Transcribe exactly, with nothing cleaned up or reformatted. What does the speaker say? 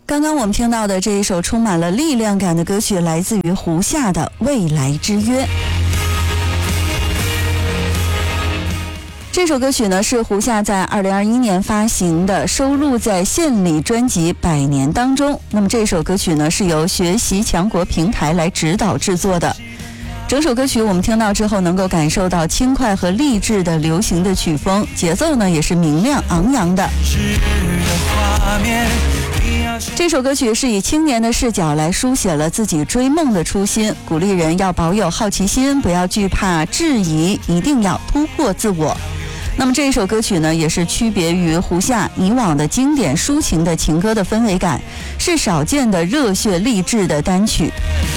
刚刚我们听到的这一首充满了力量感的歌曲，来自于胡夏的《未来之约》。这首歌曲呢是胡夏在二零二一年发行的，收录在献礼专辑《百年》当中。那么这首歌曲呢是由学习强国平台来指导制作的。整首歌曲我们听到之后，能够感受到轻快和励志的流行的曲风，节奏呢也是明亮昂扬的。这首歌曲是以青年的视角来书写了自己追梦的初心，鼓励人要保有好奇心，不要惧怕质疑，一定要突破自我。那么这一首歌曲呢，也是区别于胡夏以往的经典抒情的情歌的氛围感，是少见的热血励志的单曲。